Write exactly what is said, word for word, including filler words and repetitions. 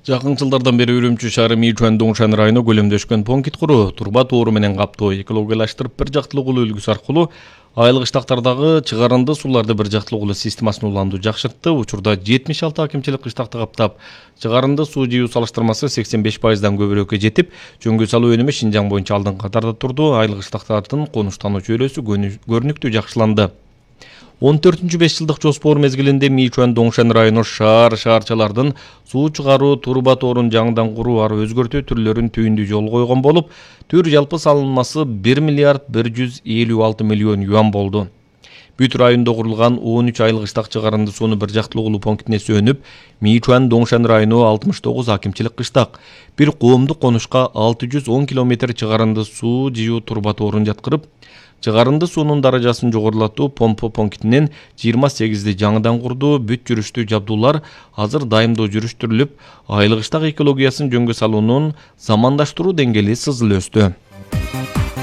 Жакын жылдардан бери Үрүмчү шаары Мичуан Доңшан району көлөмдөшкөн понкит куруу, турба тоору менен каптоо, экологиялаштырып бир жактылык улуу үлгүсү аркылуу айылык кыштактардагы чыгарынды сууларды бир жактылык улуу системасын улантуу жакшыртты. Учурда жетимиш алты акимчилик кыштакты каптап, чыгарынды суу жыюу салыштырмасы сексен беш пайыздан көбүрөөккө жетип, жөнгө салуу өнүмү Шинжаң боюнча алдыңкы катарда турду. Айылык кыштактардын конуштануу чөйрөсү көрүнүктүү жакшыланды. он төртүнчү беш жылдык жоспор мезгилинде Мичуан Доңшан району шаар шаарчалардын суу чыгаруу турба тоорун жаңыдан куруу ары өзгөртүү түрлөрүн түйүндүү жолго койгон болуп, түр жалпы салынмасы бир миллиард бир жүз элүү алты миллион юан болду. Бүт районунда курулган он үч айылык кыштак чыгарынды сууну бир жактылык улуу пунктине сөнүп, Мичуан Доңшан району алтымыш тогуз акимчилик кыштак, бир коомдук конушка алты жүз он километр чыгарынды суу жыюу турба тоорун жаткырып, чыгарынды суунун даражасын жогорулатуу помпа пунктинен жыйырма сегизди жаңыдан курду. Бүт жүрүштүү жабдуулар азыр дайымдоо жүрүштүрүлүп, айылык кыштак экологиясын жөнгө салуунун замандаштыруу деңгээли сызыл өстү.